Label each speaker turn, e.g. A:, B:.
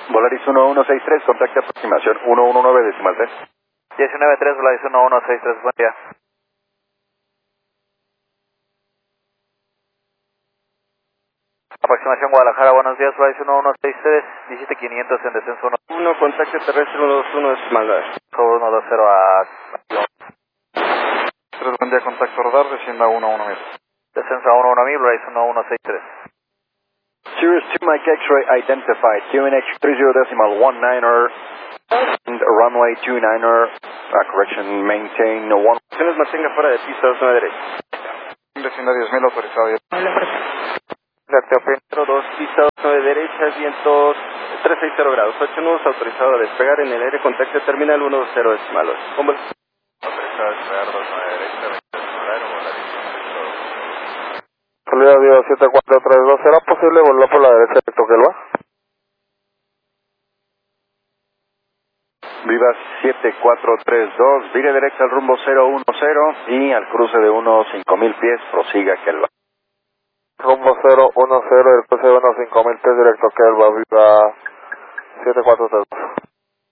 A: Volaris 1163, contacte aproximación 119 decimal 3.
B: 19-3, Volaris 1163, buen día. Aproximación Guadalajara, buenos días, Volaris 1163, 17500 en descenso
C: 1, contacto terrestre 121 decimal 9.
B: 120 a...
A: 3, buen día, contacto radar, descienda 11000.
B: Descenso a 11000, Volaris 1163.
A: Sirius 2 Mike X-ray identified, QNH 30.19er, and runway 29er, correction, maintain 1.
C: Opciones mantenga fuera de pista 29 derecha.
A: Descienda 10.000 autorizado.
C: Lateo Pedro 2, pista 29 derecha, vientos 360 grados, 8 nudos, autorizado a despegar en el aire, contacto terminal 120 decimal 8.
A: Autorizado a despegar 29 derecha, 20 horario, Volaris 162.
D: Salida Viva 7432, ¿será posible volar por la derecha de Toquelva?
A: Viva 7432, vire derecha al rumbo 010 y al cruce de unos 5000 pies, prosiga Kelva.
D: Rumbo 010, el cruce de unos 5000 pies directo Kelva, Viva 7432.